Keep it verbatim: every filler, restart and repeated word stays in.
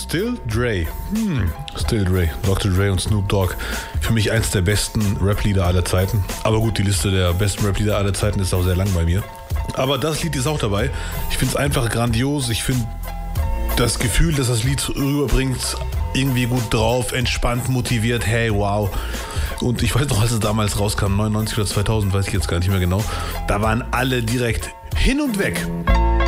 Still Dre. Hm. Still Dre. Doktor Dre und Snoop Dogg. Für mich eins der besten Rap-Lieder aller Zeiten. Aber gut, die Liste der besten Rap-Lieder aller Zeiten ist auch sehr lang bei mir. Aber das Lied ist auch dabei. Ich finde es einfach grandios. Ich finde das Gefühl, dass das Lied rüberbringt, irgendwie gut drauf, entspannt, motiviert. Hey, wow. Und ich weiß noch, als es damals rauskam, neunundneunzig oder zweitausend, weiß ich jetzt gar nicht mehr genau, da waren alle direkt hin und weg.